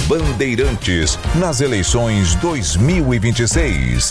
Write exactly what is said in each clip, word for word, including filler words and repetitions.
Bandeirantes nas eleições dois mil e vinte e seis.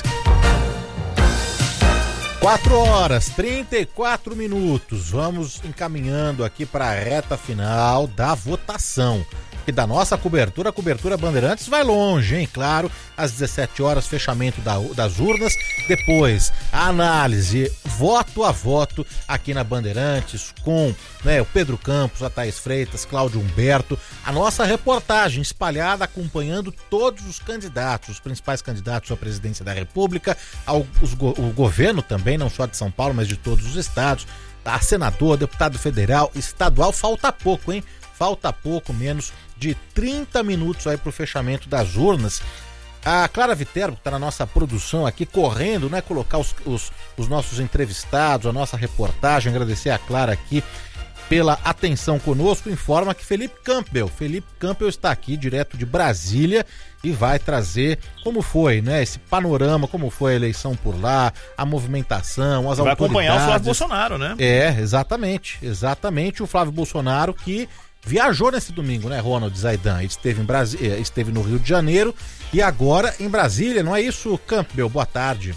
quatro horas, trinta e quatro minutos. Vamos encaminhando aqui para a reta final da votação. E da nossa cobertura, a cobertura Bandeirantes vai longe, hein? Claro, às dezessete horas, fechamento da, das urnas. Depois, a análise, voto a voto, aqui na Bandeirantes, com né, o Pedro Campos, a Thaís Freitas, Cláudio Humberto. A nossa reportagem espalhada, acompanhando todos os candidatos, os principais candidatos à presidência da República, ao, os, o governo também, não só de São Paulo, mas de todos os estados. A senador, deputado federal, estadual, falta pouco, hein? Falta pouco, menos de trinta minutos aí pro fechamento das urnas. A Clara Viterbo, que está na nossa produção aqui, correndo, né? Colocar os, os, os nossos entrevistados, a nossa reportagem, agradecer a Clara aqui pela atenção conosco, informa que Felipe Campbell, Felipe Campbell está aqui direto de Brasília e vai trazer como foi, né, esse panorama, como foi a eleição por lá, a movimentação, as vai autoridades. Vai acompanhar o Flávio Bolsonaro, né? É, exatamente, exatamente, o Flávio Bolsonaro que viajou nesse domingo, né, Ronald Zaidan? Ele esteve, em Brasi... esteve no Rio de Janeiro e agora em Brasília, não é isso, Campbell? Boa tarde.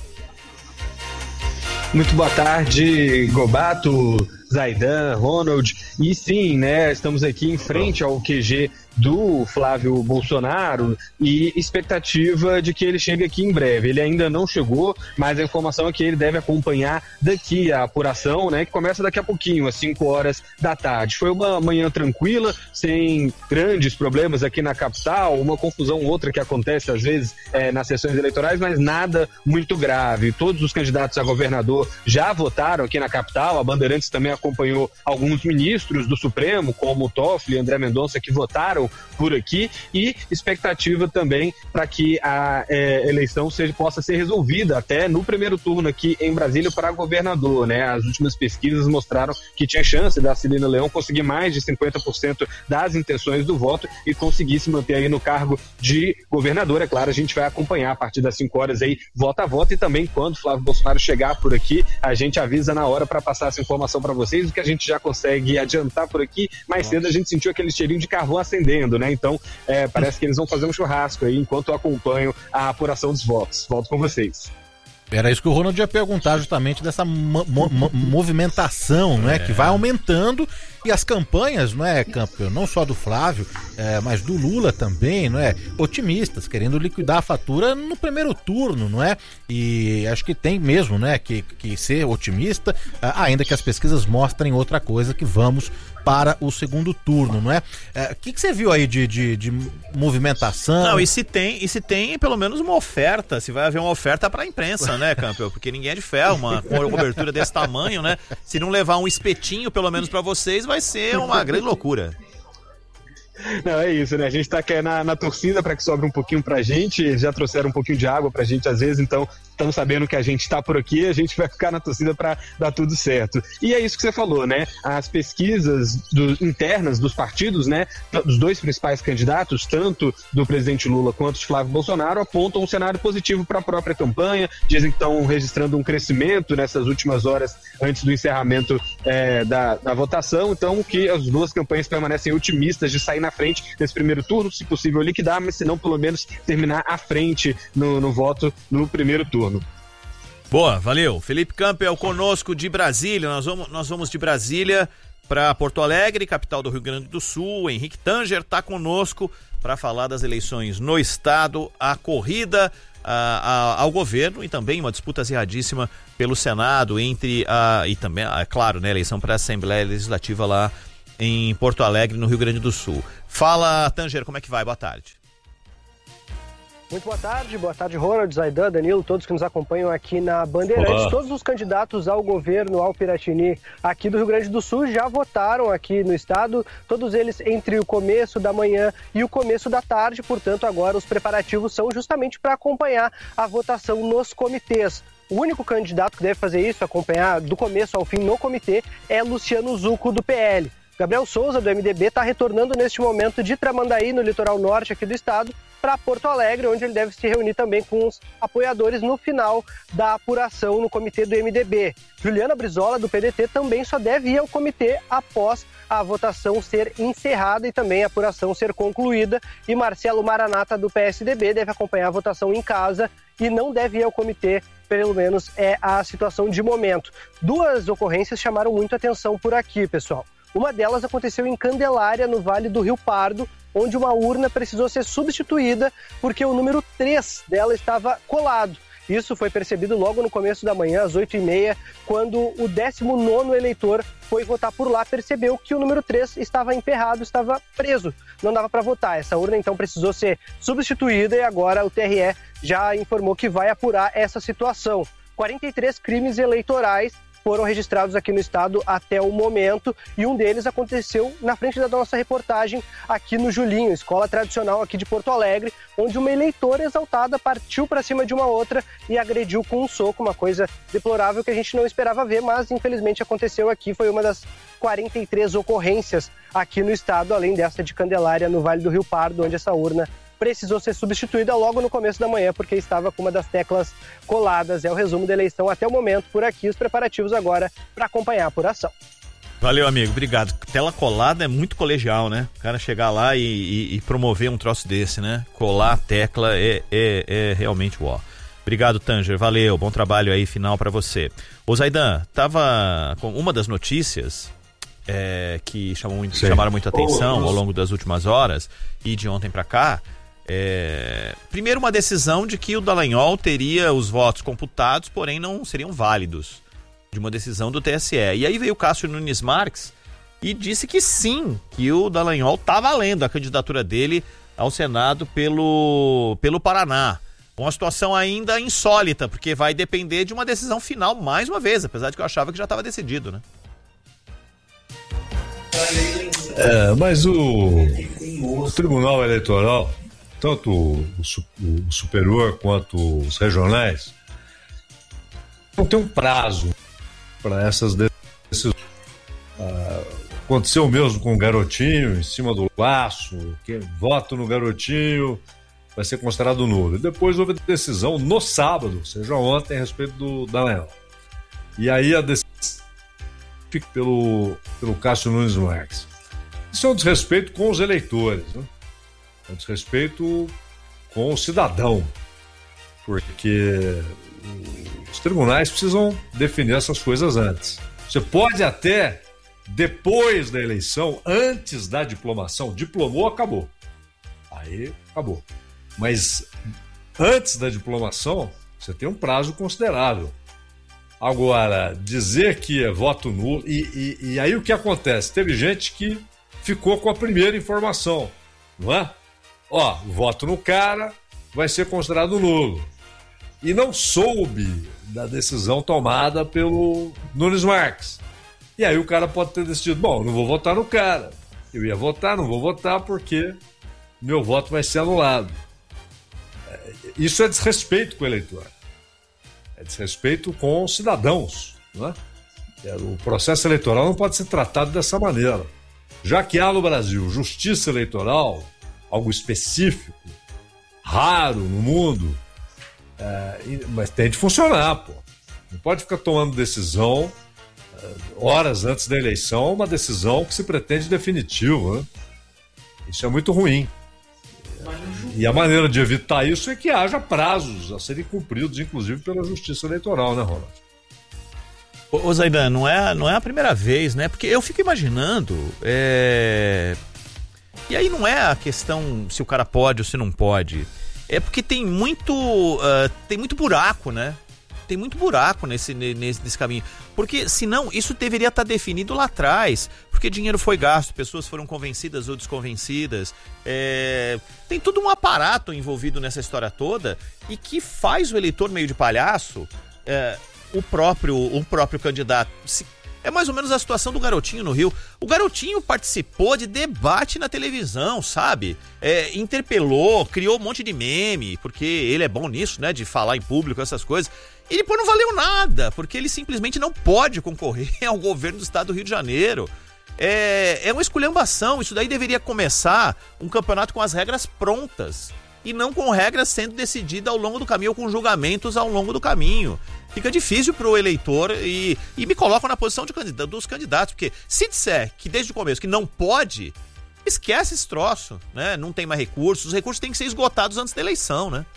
Muito boa tarde, Gobato, Zaidan, Ronald. E sim, né, estamos aqui em frente ao Q G do Flávio Bolsonaro e expectativa de que ele chegue aqui em breve. Ele ainda não chegou, mas a informação é que ele deve acompanhar daqui a apuração, né, que começa daqui a pouquinho, às cinco horas da tarde. Foi uma manhã tranquila, sem grandes problemas aqui na capital, uma confusão ou outra que acontece às vezes é, nas sessões eleitorais, mas nada muito grave. Todos os candidatos a governador já votaram aqui na capital, a Bandeirantes também acompanhou alguns ministros do Supremo, como o Toffoli e André Mendonça, que votaram por aqui, e expectativa também para que a é, eleição seja, possa ser resolvida até no primeiro turno aqui em Brasília para governador, né? As últimas pesquisas mostraram que tinha chance da Celina Leão conseguir mais de cinquenta por cento das intenções do voto e conseguir se manter aí no cargo de governador. É claro, a gente vai acompanhar a partir das cinco horas aí, voto a voto, e também quando Flávio Bolsonaro chegar por aqui, a gente avisa na hora para passar essa informação para vocês, o que a gente já consegue adiantar por aqui. Mais cedo a gente sentiu aquele cheirinho de carvão acendendo, né? Então, é, parece que eles vão fazer um churrasco aí enquanto eu acompanho a apuração dos votos. Volto com vocês. Era isso que o Ronald ia perguntar, justamente dessa mo- mo- movimentação, né, é. que vai aumentando, e as campanhas, não é, Campbell, não só do Flávio, é, mas do Lula também, não é, otimistas, querendo liquidar a fatura no primeiro turno, não é, e acho que tem mesmo, né, que, que ser otimista, ainda que as pesquisas mostrem outra coisa, que vamos para o segundo turno, não é? O que, que você viu aí de, de, de movimentação? Não, e se tem, e se tem pelo menos uma oferta, se vai haver uma oferta para a imprensa, né, Campbell? Porque ninguém é de ferro, uma cobertura desse tamanho, né? Se não levar um espetinho, pelo menos para vocês, vai ser uma grande loucura. Não, é isso, né? A gente tá aqui na, na torcida para que sobre um pouquinho pra gente. Eles já trouxeram um pouquinho de água pra gente às vezes, então estamos sabendo que a gente tá por aqui, a gente vai ficar na torcida para dar tudo certo. E é isso que você falou, né? As pesquisas do, internas dos partidos, né? Dos dois principais candidatos, tanto do presidente Lula quanto de Flávio Bolsonaro, apontam um cenário positivo para a própria campanha. Dizem que estão registrando um crescimento nessas últimas horas antes do encerramento é, da, da votação. Então, que as duas campanhas permanecem otimistas de sair na frente nesse primeiro turno, se possível liquidar, mas se não, pelo menos terminar à frente no, no voto no primeiro turno. Boa, valeu. Felipe Campbell conosco de Brasília. Nós vamos, nós vamos de Brasília para Porto Alegre, capital do Rio Grande do Sul. Henrique Tanger está conosco para falar das eleições no estado, a corrida a, a, ao governo e também uma disputa acirradíssima pelo Senado entre a, e também, é claro, né, a eleição para a Assembleia Legislativa lá em Porto Alegre, no Rio Grande do Sul. Fala, Tanger, como é que vai? Boa tarde. Muito boa tarde, boa tarde, Ronald, Zaidan, Danilo, todos que nos acompanham aqui na Bandeirantes. Olá. Todos os candidatos ao governo, ao Piratini, aqui do Rio Grande do Sul, já votaram aqui no estado, todos eles entre o começo da manhã e o começo da tarde, portanto, agora os preparativos são justamente para acompanhar a votação nos comitês. O único candidato que deve fazer isso, acompanhar do começo ao fim no comitê, é Luciano Zucco, do P L. Gabriel Souza, do M D B, está retornando neste momento de Tramandaí, no litoral norte aqui do estado, para Porto Alegre, onde ele deve se reunir também com os apoiadores no final da apuração no comitê do M D B. Juliana Brizola, do P D T, também só deve ir ao comitê após a votação ser encerrada e também a apuração ser concluída. E Marcelo Maranata, do P S D B, deve acompanhar a votação em casa e não deve ir ao comitê, pelo menos é a situação de momento. Duas ocorrências chamaram muito atenção por aqui, pessoal. Uma delas aconteceu em Candelária, no Vale do Rio Pardo, onde uma urna precisou ser substituída porque o número três dela estava colado. Isso foi percebido logo no começo da manhã, às oito e meia, quando o décimo nono eleitor foi votar por lá, percebeu que o número três estava emperrado, estava preso, não dava para votar. Essa urna então precisou ser substituída e agora o T R E já informou que vai apurar essa situação. quarenta e três crimes eleitorais foram registrados aqui no estado até o momento e um deles aconteceu na frente da nossa reportagem aqui no Julinho, escola tradicional aqui de Porto Alegre, onde uma eleitora exaltada partiu para cima de uma outra e agrediu com um soco, uma coisa deplorável que a gente não esperava ver, mas infelizmente aconteceu aqui. Foi uma das quarenta e três ocorrências aqui no estado, além dessa de Candelária, no Vale do Rio Pardo, onde essa urna precisou ser substituída logo no começo da manhã, porque estava com uma das teclas coladas. É o resumo da eleição até o momento por aqui, os preparativos agora para acompanhar a apuração. Valeu, amigo, obrigado. Tela colada é muito colegial, né? O cara chegar lá e, e, e promover um troço desse, né? Colar a tecla é, é, é realmente uó. Obrigado, Tanger, valeu, bom trabalho aí, final para você. Ô Zaidan, tava com uma das notícias é, que chamou muito, chamaram muito atenção ao longo das últimas horas e de ontem para cá. É... Primeiro, uma decisão de que o Dallagnol teria os votos computados, porém não seriam válidos, de uma decisão do T S E. E aí veio o Cássio Nunes Marques e disse que sim, que o Dallagnol está valendo a candidatura dele ao Senado pelo, pelo Paraná. Uma situação ainda insólita, porque vai depender de uma decisão final mais uma vez, apesar de que eu achava que já estava decidido, né? É, mas o, o Tribunal Eleitoral, tanto o, o superior quanto os regionais, não tem um prazo para essas decisões. Ah, aconteceu mesmo com o garotinho em cima do laço, quem vota no garotinho vai ser considerado nulo. E depois houve a decisão no sábado, ou seja, ontem, a respeito do Dallagnol. E aí a decisão fica pelo, pelo Cássio Nunes Marques. Isso é um desrespeito com os eleitores, né? É um desrespeito com o cidadão, porque os tribunais precisam definir essas coisas antes. Você pode até, depois da eleição, antes da diplomação, diplomou, acabou. Aí, acabou. Mas antes da diplomação, você tem um prazo considerável. Agora, dizer que é voto nulo... E, e, e aí o que acontece? Teve gente que ficou com a primeira informação, não é? Ó, voto no cara vai ser considerado nulo. E não soube da decisão tomada pelo Nunes Marques. E aí o cara pode ter decidido, bom, não vou votar no cara. Eu ia votar, não vou votar porque meu voto vai ser anulado. Isso é desrespeito com o eleitor. É desrespeito com os cidadãos, não é? O processo eleitoral não pode ser tratado dessa maneira. Já que há no Brasil justiça eleitoral, algo específico, raro no mundo, é, mas tem de funcionar, pô. Não pode ficar tomando decisão é, horas antes da eleição, uma decisão que se pretende definitiva, né? Isso é muito ruim. E a maneira de evitar isso é que haja prazos a serem cumpridos, inclusive pela justiça eleitoral, né, Ronaldo? Ô Zaidan, não é, não é a primeira vez, né? Porque eu fico imaginando, é... e aí não é a questão se o cara pode ou se não pode, é porque tem muito, uh, tem muito buraco, né? Tem muito buraco nesse, nesse, nesse caminho, porque senão isso deveria estar definido lá atrás, porque dinheiro foi gasto, pessoas foram convencidas ou desconvencidas, é... tem todo um aparato envolvido nessa história toda e que faz o eleitor meio de palhaço. É... O próprio, o próprio candidato. É mais ou menos a situação do garotinho no Rio. O garotinho participou de debate na televisão, sabe? É, interpelou, criou um monte de meme, porque ele é bom nisso, né? De falar em público, essas coisas. E depois não valeu nada, porque ele simplesmente não pode concorrer ao governo do estado do Rio de Janeiro. É, é uma esculhambação. Isso daí deveria começar um campeonato com as regras prontas. e não com regras sendo decididas ao longo do caminho ou com julgamentos ao longo do caminho. Fica difícil pro eleitor e, e me coloco na posição de candid- dos candidatos, porque se disser que desde o começo que não pode, esquece esse troço, né? Não tem mais recursos, os recursos têm que ser esgotados antes da eleição, né?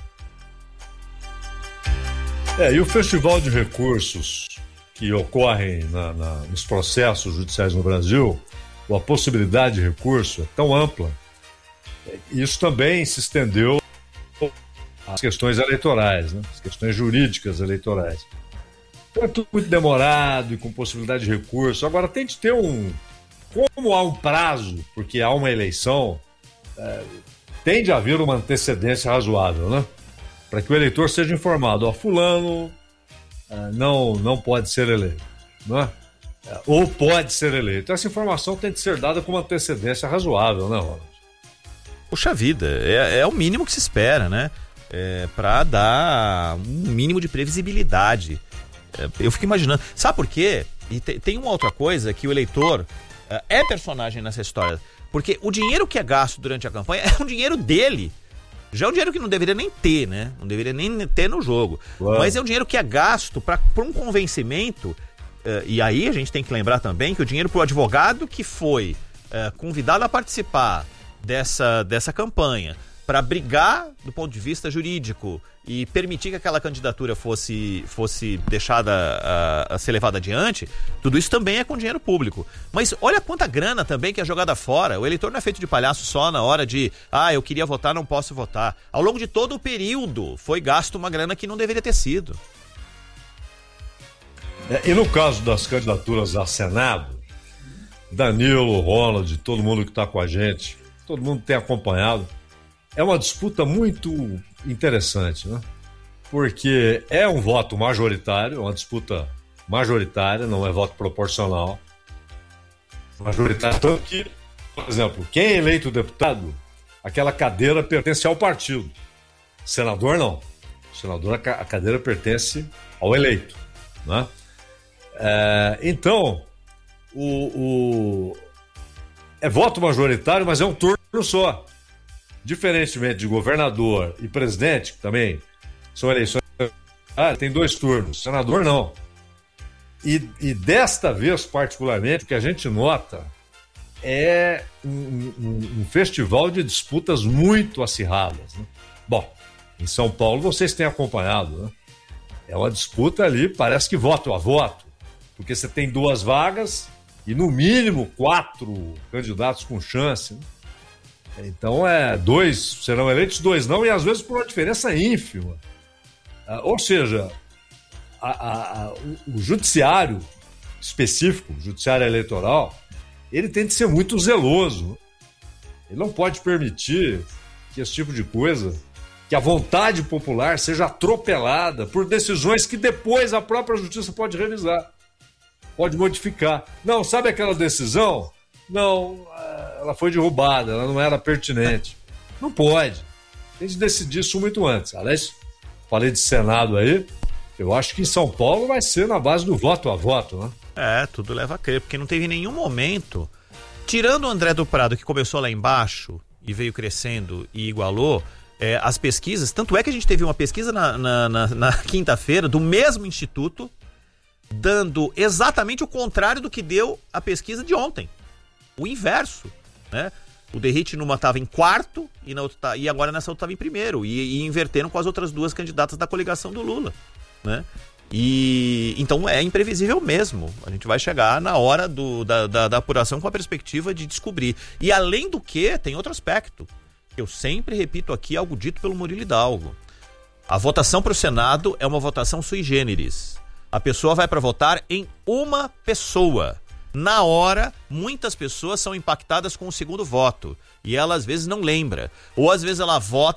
É, e o festival de recursos que ocorrem na, na, nos processos judiciais no Brasil, ou a possibilidade de recurso é tão ampla, isso também se estendeu às questões eleitorais, né? As questões jurídicas eleitorais. Então é tudo muito demorado e com possibilidade de recurso. Agora tem de ter um... Como há um prazo, porque há uma eleição, é, tem de haver uma antecedência razoável, né? Para que o eleitor seja informado, ó, fulano é, não, não pode ser eleito, não é? É, ou pode ser eleito. Essa informação tem de ser dada com uma antecedência razoável, né, Ronald? Puxa vida, é, é o mínimo que se espera, né? É, para dar um mínimo de previsibilidade. É, eu fico imaginando. Sabe por quê? E te, tem uma outra coisa que o eleitor é, é personagem nessa história. Porque o dinheiro que é gasto durante a campanha é um dinheiro dele. Já é um dinheiro que não deveria nem ter, né? Não deveria nem ter no jogo. Uau. Mas é um dinheiro que é gasto para um convencimento. Uh, e aí a gente tem que lembrar também que o dinheiro para o advogado que foi uh, convidado a participar dessa, dessa campanha para brigar do ponto de vista jurídico e permitir que aquela candidatura fosse, fosse deixada a, a ser levada adiante, tudo isso também é com dinheiro público. Mas olha quanta grana também que é jogada fora. O eleitor não é feito de palhaço só na hora de, ah, eu queria votar, não posso votar. Ao longo de todo o período foi gasto uma grana que não deveria ter sido. É, e no caso das candidaturas a Senado, Danilo, Ronald, todo mundo que está com a gente, todo mundo tem acompanhado, é uma disputa muito interessante, né? Porque é um voto majoritário, uma disputa majoritária, não é voto proporcional. Majoritário, tanto que, por exemplo, quem é eleito deputado, aquela cadeira pertence ao partido. Senador, não. Senador, a cadeira pertence ao eleito, né? É, então, o, o... é voto majoritário, mas é um turno só. Diferentemente de governador e presidente, que também são eleições, ah, tem dois turnos, senador não. E, e desta vez, particularmente, o que a gente nota é um, um, um festival de disputas muito acirradas, né? Bom, em São Paulo vocês têm acompanhado, né? É uma disputa ali, parece que voto a voto, porque você tem duas vagas e no mínimo quatro candidatos com chance, né? Então, é, dois serão eleitos, dois não, e às vezes por uma diferença ínfima. Ah, ou seja, a, a, a, o, o judiciário específico, o judiciário eleitoral, ele tem de ser muito zeloso. Ele não pode permitir que esse tipo de coisa, que a vontade popular seja atropelada por decisões que depois a própria justiça pode revisar, pode modificar. Não, sabe aquela decisão? Não, ela foi derrubada, ela não era pertinente. Não pode. Tem de decidir isso muito antes. Aliás, falei de Senado aí, eu acho que em São Paulo vai ser na base do voto a voto, né? É, tudo leva a crer, porque não teve nenhum momento, tirando o André do Prado, que começou lá embaixo e veio crescendo e igualou, é, as pesquisas, tanto é que a gente teve uma pesquisa na, na, na, na quinta-feira do mesmo instituto, dando exatamente o contrário do que deu a pesquisa de ontem. O inverso, né? O Derrite numa estava em quarto e, na outra, e agora nessa outra estava em primeiro. E, e inverteram com as outras duas candidatas da coligação do Lula, né? E então é imprevisível mesmo. A gente vai chegar na hora do, da, da, da apuração com a perspectiva de descobrir. E além do que, tem outro aspecto. Eu sempre repito aqui algo dito pelo Murilo Hidalgo. A votação para o Senado é uma votação sui generis. A pessoa vai para votar em uma pessoa. Na hora, muitas pessoas são impactadas com o segundo voto. E ela às vezes não lembra. Ou às vezes ela vota